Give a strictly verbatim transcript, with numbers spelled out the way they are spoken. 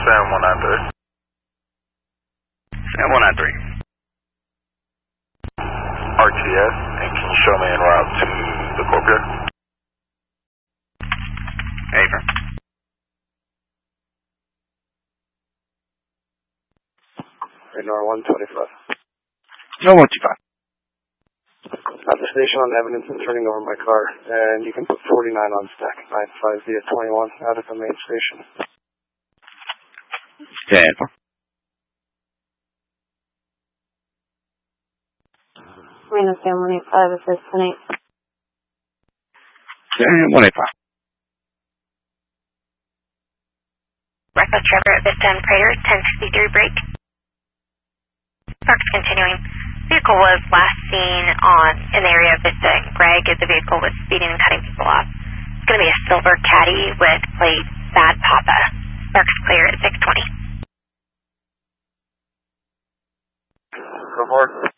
Sam one nine three. Sam one nine three. R T S, and can you show me en route to the Corpia? Affirm. Radar one twenty-five. No one two five. At the station on evidence and turning over my car, and you can put forty-nine on stack, nine five via twenty-one out at the main station. ten. Reno Sam one eight five, assist ten eight. Sam one eight five. Reckless Trevor at Vista and Prater, ten sixty-three break. Parks continuing. Vehicle was last seen on in the area of Vista and Greg as the vehicle was speeding and cutting people off. It's going to be a silver caddy with plate Bad Papa. Parks clear at six twenty. Report.